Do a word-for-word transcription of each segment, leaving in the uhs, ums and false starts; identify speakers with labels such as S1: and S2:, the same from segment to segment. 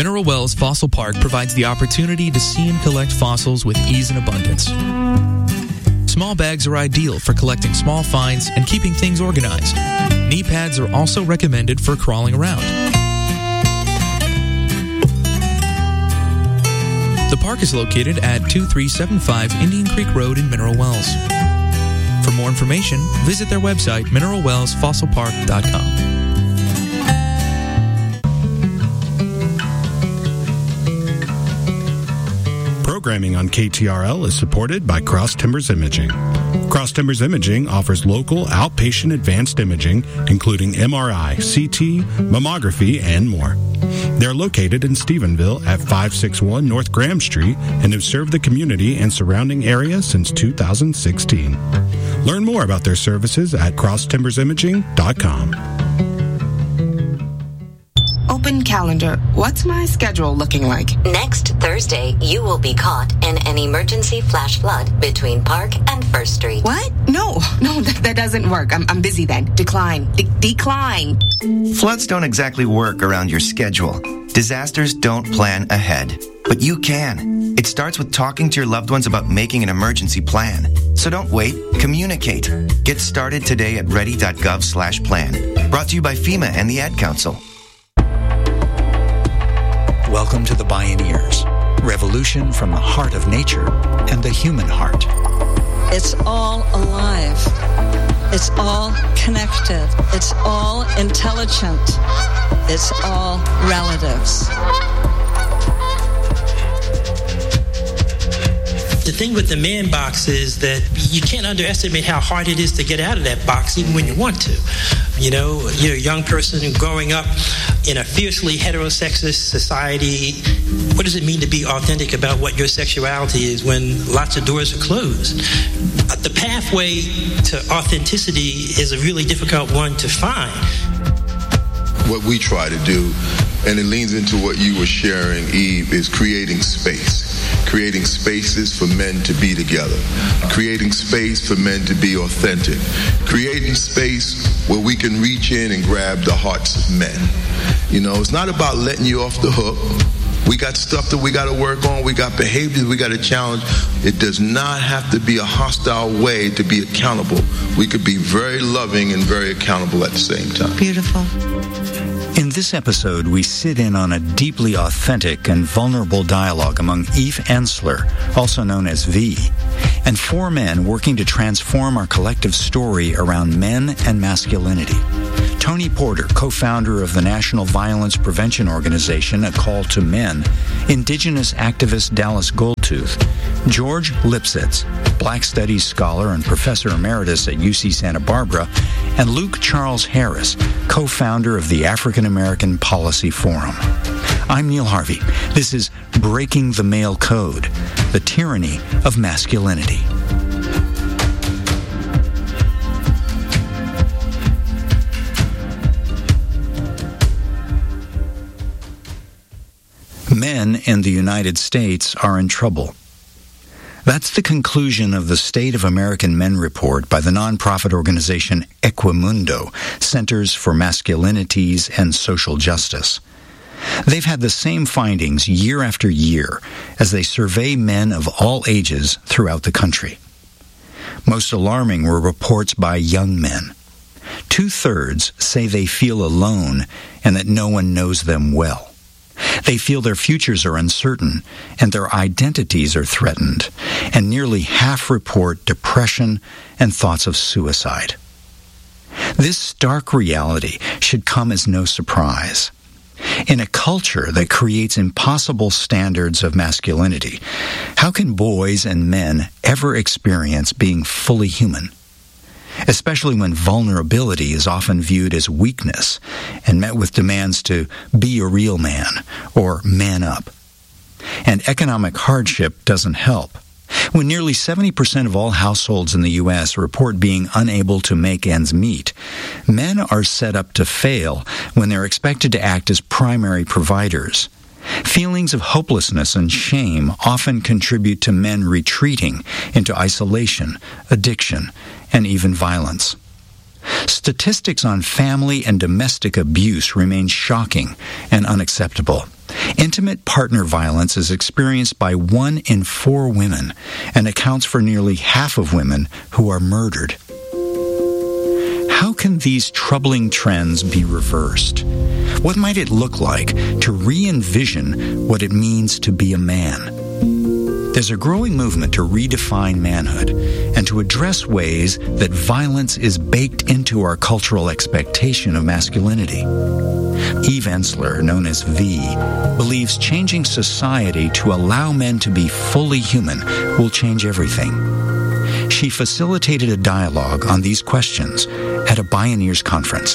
S1: Mineral Wells Fossil Park provides the opportunity to see and collect fossils with ease and abundance. Small bags are ideal for collecting small finds and keeping things organized. Knee pads are also recommended for crawling around. The park is located at two three seven five Indian Creek Road in Mineral Wells. For more information, visit their website, mineral wells fossil park dot com.
S2: Programming on K T R L is supported by Cross Timbers Imaging. Cross Timbers Imaging offers local outpatient advanced imaging, including M R I, C T, mammography, and more. They're located in Stephenville at five sixty-one North Graham Street and have served the community and surrounding area since two thousand sixteen. Learn more about their services at cross timbers imaging dot com.
S3: Open calendar. What's my schedule looking like?
S4: Next Thursday, you will be caught in an emergency flash flood between Park and First Street.
S3: What? No, no, that, that doesn't work. I'm, I'm busy then. Decline. De- decline.
S5: Floods don't exactly work around your schedule. Disasters don't plan ahead. But you can. It starts with talking to your loved ones about making an emergency plan. So don't wait. Communicate. Get started today at ready dot gov slash plan. Brought to you by FEMA and the Ad Council.
S6: Welcome to the Bioneers. Revolution from the heart of nature and the human heart.
S7: It's all alive. It's all connected. It's all intelligent. It's all relatives.
S8: The thing with the man box is that you can't underestimate how hard it is to get out of that box even when you want to. You know, you're a young person growing up in a fiercely heterosexist society. What does it mean to be authentic about what your sexuality is when lots of doors are closed? The pathway to authenticity is a really difficult one to find.
S9: What we try to do, and it leans into what you were sharing, Eve, is creating space. Creating spaces for men to be together. Creating space for men to be authentic. Creating space where we can reach in and grab the hearts of men. You know, it's not about letting you off the hook. We got stuff that we got to work on. We got behaviors we got to challenge. It does not have to be a hostile way to be accountable. We could be very loving and very accountable at the same time.
S7: Beautiful.
S6: In this episode, we sit in on a deeply authentic and vulnerable dialogue among Eve Ensler, also known as V, and four men working to transform our collective story around men and masculinity. Tony Porter, co-founder of the National Violence Prevention Organization, A Call to Men, Indigenous activist Dallas Goldtooth, George Lipsitz, Black Studies scholar and professor emeritus at U C Santa Barbara, and Luke Charles Harris, co-founder of the African American Policy Forum. I'm Neil Harvey. This is Breaking the Male Code, the Tyranny of Masculinity. Men in the United States are in trouble. That's the conclusion of the State of American Men report by the nonprofit organization Equimundo, Centers for Masculinities and Social Justice. They've had the same findings year after year as they survey men of all ages throughout the country. Most alarming were reports by young men. Two-thirds say they feel alone and that no one knows them well. They feel their futures are uncertain and their identities are threatened, and nearly half report depression and thoughts of suicide. This stark reality should come as no surprise. In a culture that creates impossible standards of masculinity, how can boys and men ever experience being fully human? Especially when vulnerability is often viewed as weakness and met with demands to be a real man or man up. And economic hardship doesn't help. When nearly seventy percent of all households in the U S report being unable to make ends meet, men are set up to fail when they're expected to act as primary providers. Feelings of hopelessness and shame often contribute to men retreating into isolation, addiction, and even violence. Statistics on family and domestic abuse remain shocking and unacceptable. Intimate partner violence is experienced by one in four women and accounts for nearly half of women who are murdered. How can these troubling trends be reversed? What might it look like to re-envision what it means to be a man? There's a growing movement to redefine manhood and to address ways that violence is baked into our cultural expectation of masculinity. Eve Ensler, known as V, believes changing society to allow men to be fully human will change everything. She facilitated a dialogue on these questions at a Bioneers conference.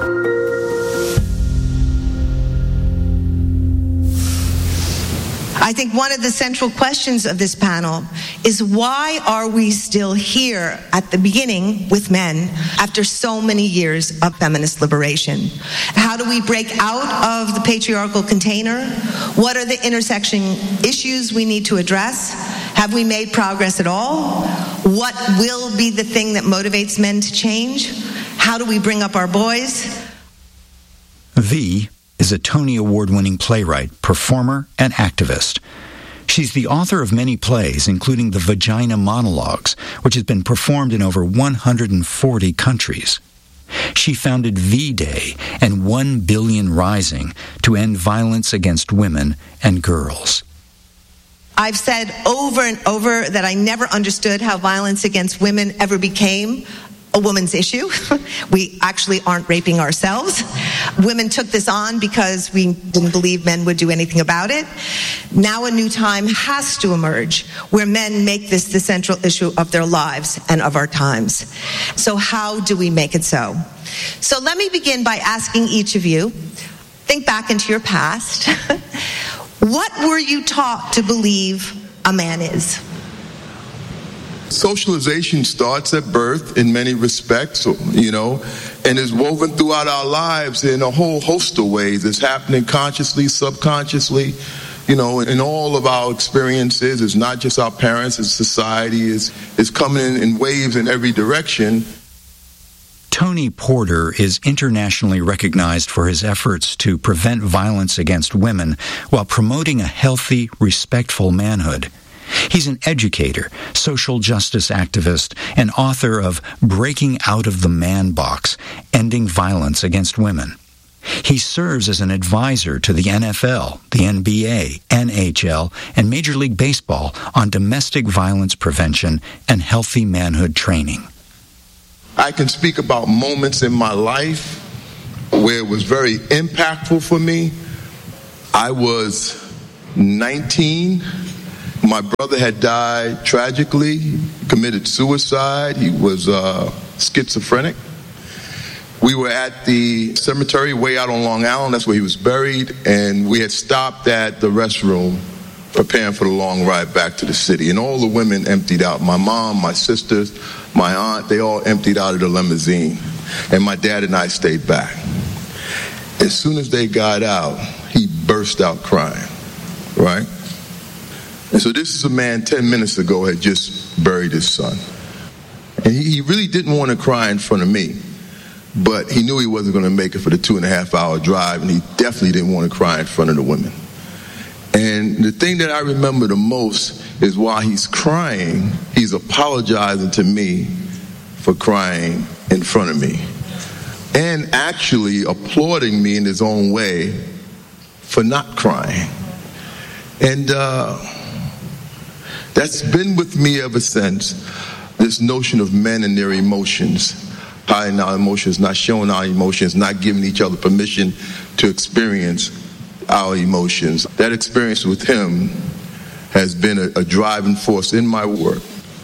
S10: I think one of the central questions of this panel is why are we still here at the beginning with men after so many years of feminist liberation? How do we break out of the patriarchal container? What are the intersection issues we need to address? Have we made progress at all? What will be the thing that motivates men to change? How do we bring up our boys?
S6: V is a Tony Award-winning playwright, performer, and activist. She's the author of many plays, including The Vagina Monologues, which has been performed in over one hundred forty countries. She founded V-Day and One Billion Rising to end violence against women and girls.
S10: I've said over and over that I never understood how violence against women ever became a woman's issue. We actually aren't raping ourselves. Women took this on because we didn't believe men would do anything about it. Now a new time has to emerge where men make this the central issue of their lives and of our times. So how do we make it so? So let me begin by asking each of you, think back into your past. What were you taught to believe a man is?
S9: Socialization starts at birth in many respects, you know, and is woven throughout our lives in a whole host of ways. It's happening consciously, subconsciously, you know, in all of our experiences. It's not just our parents, it's society. It's, it's coming in, in waves in every direction.
S6: Tony Porter is internationally recognized for his efforts to prevent violence against women while promoting a healthy, respectful manhood. He's an educator, social justice activist, and author of Breaking Out of the Man Box, Ending Violence Against Women. He serves as an advisor to the N F L, the N B A, N H L, and Major League Baseball on domestic violence prevention and healthy manhood training.
S9: I can speak about moments in my life where it was very impactful for me. I was nineteen. My brother had died tragically, committed suicide. He was uh, schizophrenic. We were at the cemetery way out on Long Island. That's where he was buried. And we had stopped at the restroom preparing for the long ride back to the city. And all the women emptied out. My mom, my sisters, my aunt, they all emptied out of the limousine. And my dad and I stayed back. As soon as they got out, he burst out crying, right? And so this is a man ten minutes ago had just buried his son. And he, he really didn't want to cry in front of me, but he knew he wasn't going to make it for the two and a half hour drive, and he definitely didn't want to cry in front of the women. And the thing that I remember the most is while he's crying, he's apologizing to me for crying in front of me, and actually applauding me in his own way for not crying. And uh, that's been with me ever since, this notion of men and their emotions, hiding our emotions, not showing our emotions, not giving each other permission to experience our emotions. That experience with him has been a, a driving force in my work.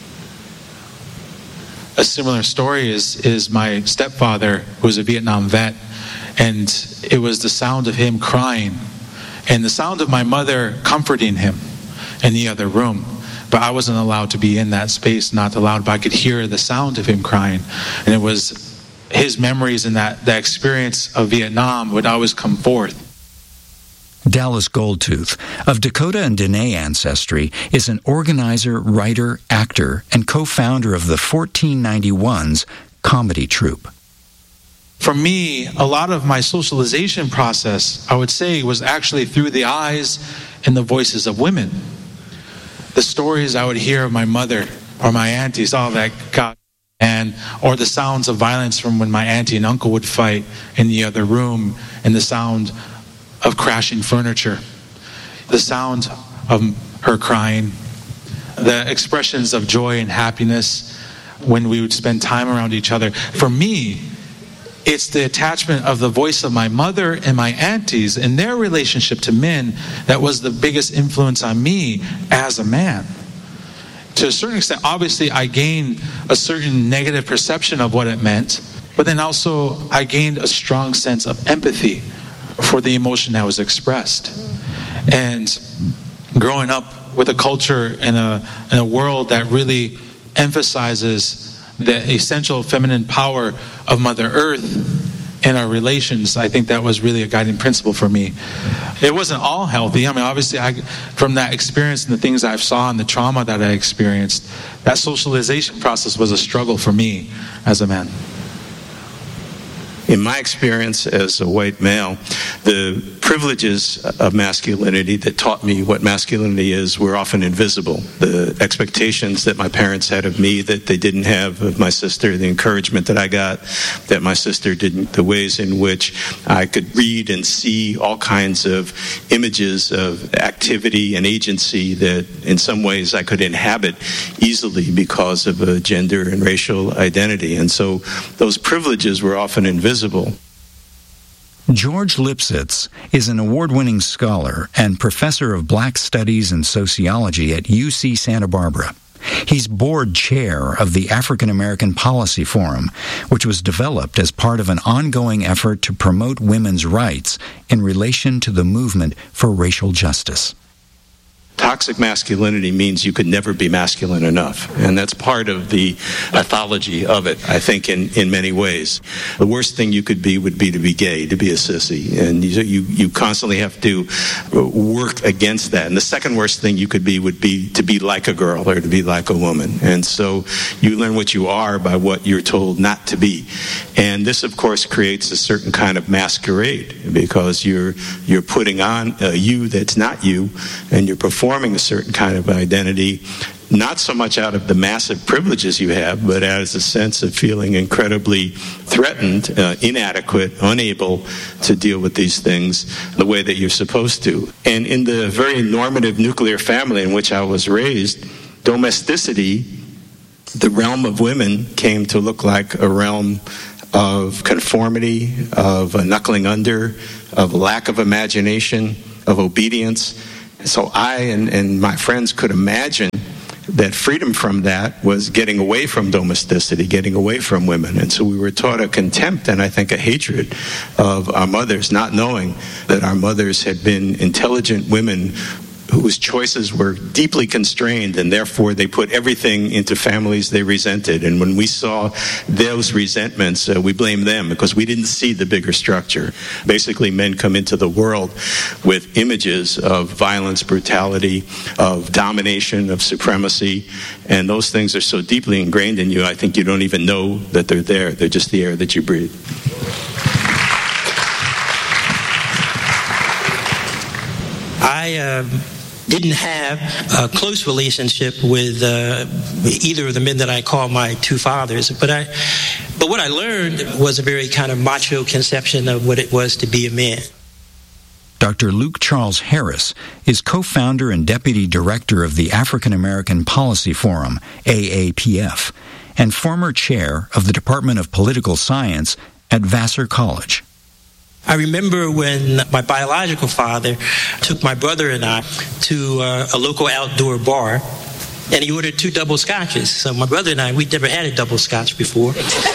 S11: A similar story is, is my stepfather, who was a Vietnam vet, and it was the sound of him crying and the sound of my mother comforting him in the other room. But I wasn't allowed to be in that space, not allowed, but I could hear the sound of him crying. And it was his memories and that, that experience of Vietnam would always come forth.
S6: Dallas Goldtooth, of Dakota and Dene ancestry, is an organizer, writer, actor, and co-founder of the fourteen ninety-ones comedy troupe.
S11: For me, a lot of my socialization process, I would say, was actually through the eyes and the voices of women. The stories I would hear of my mother or my aunties, all that God, and or the sounds of violence from when my auntie and uncle would fight in the other room, and the sound of crashing furniture, the sound of her crying, the expressions of joy and happiness when we would spend time around each other. For me, it's the attachment of the voice of my mother and my aunties and their relationship to men that was the biggest influence on me as a man. To a certain extent, obviously, I gained a certain negative perception of what it meant, but then also I gained a strong sense of empathy for the emotion that was expressed. And growing up with a culture in a, in a world that really emphasizes the essential feminine power of Mother Earth in our relations, I think that was really a guiding principle for me. It wasn't all healthy. I mean, obviously, I, from that experience and the things I saw and the trauma that I experienced, that socialization process was a struggle for me as a man.
S12: In my experience as a white male, the privileges of masculinity that taught me what masculinity is were often invisible. The expectations that my parents had of me that they didn't have of my sister, the encouragement that I got that my sister didn't, the ways in which I could read and see all kinds of images of activity and agency that in some ways I could inhabit easily because of a gender and racial identity. And so those privileges were often invisible.
S6: George Lipsitz is an award-winning scholar and professor of Black Studies and Sociology at U C Santa Barbara. He's board chair of the African American Policy Forum, which was developed as part of an ongoing effort to promote women's rights in relation to the movement for racial justice.
S12: Toxic masculinity means you could never be masculine enough. And that's part of the pathology of it, I think, in, in many ways. The worst thing you could be would be to be gay, to be a sissy. And you, you, you constantly have to work against that. And the second worst thing you could be would be to be like a girl or to be like a woman. And so you learn what you are by what you're told not to be. And this, of course, creates a certain kind of masquerade because you're, you're putting on a you that's not you, and you're performing forming a certain kind of identity, not so much out of the massive privileges you have, but as a sense of feeling incredibly threatened, uh, inadequate, unable to deal with these things the way that you're supposed to. And in the very normative nuclear family in which I was raised, domesticity, the realm of women, came to look like a realm of conformity, of a knuckling under, of lack of imagination, of obedience. So I and, and my friends could imagine that freedom from that was getting away from domesticity, getting away from women. And so we were taught a contempt and I think a hatred of our mothers, not knowing that our mothers had been intelligent women whose choices were deeply constrained, and therefore they put everything into families they resented. And when we saw those resentments, uh, we blamed them because we didn't see the bigger structure. Basically, men come into the world with images of violence, brutality, of domination, of supremacy, and those things are so deeply ingrained in you, I think you don't even know that they're there. They're just the air that you breathe.
S8: I uh, didn't have a close relationship with uh, either of the men that I call my two fathers, but I, but what I learned was a very kind of macho conception of what it was to be a man.
S6: Doctor Luke Charles Harris is co-founder and deputy director of the African American Policy Forum, A A P F, and former chair of the Department of Political Science at Vassar College.
S8: I remember when my biological father took my brother and I to uh, a local outdoor bar, and he ordered two double scotches. So my brother and I, we'd never had a double scotch before.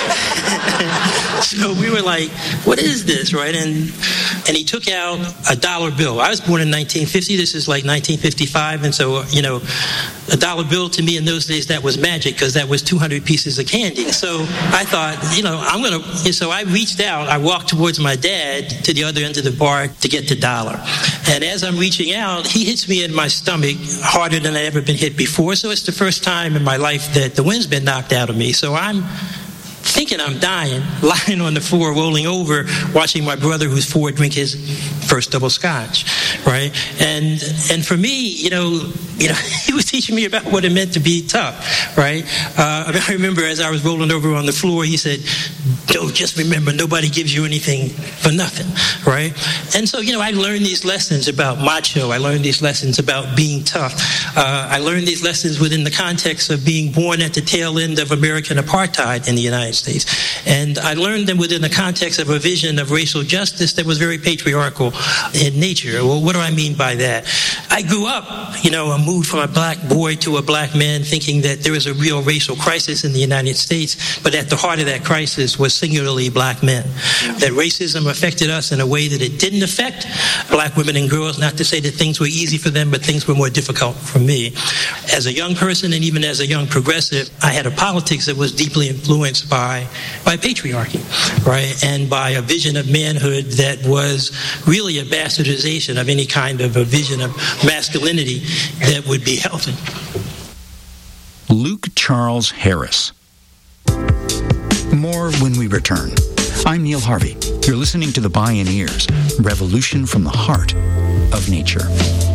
S8: So we were like, what is this, right? And and he took out a dollar bill. I was born in nineteen fifty. This is like nineteen fifty-five. And so, you know, a dollar bill to me in those days, that was magic because that was two hundred pieces of candy. So I thought, you know, I'm going to, so I reached out. I walked towards my dad to the other end of the bar to get the dollar. And as I'm reaching out, he hits me in my stomach harder than I'd ever been hit before. So it's the first time in my life that the wind's been knocked out of me. So I'm thinking I'm dying, lying on the floor, rolling over, watching my brother who's four drink his first double scotch, right? And and for me, you know, you know, he was teaching me about what it meant to be tough, right? Uh, I remember as I was rolling over on the floor, he said, "Don't just remember, nobody gives you anything for nothing," right? And so, you know, I learned these lessons about macho. I learned these lessons about being tough. Uh, I learned these lessons within the context of being born at the tail end of American apartheid in the United States. And I learned them within the context of a vision of racial justice that was very patriarchal in nature. Well, what do I mean by that? I grew up, you know, I moved from a black boy to a black man thinking that there was a real racial crisis in the United States, but at the heart of that crisis was singularly black men. That racism affected us in a way that it didn't affect black women and girls, not to say that things were easy for them, but things were more difficult for me. As a young person and even as a young progressive, I had a politics that was deeply influenced by, by patriarchy, right? And by a vision of manhood that was really a bastardization of any kind of a vision of masculinity that would be healthy.
S6: Luke Charles Harris. More when we return. I'm Neil Harvey. You're listening to The Bioneers, Revolution from the Heart of Nature.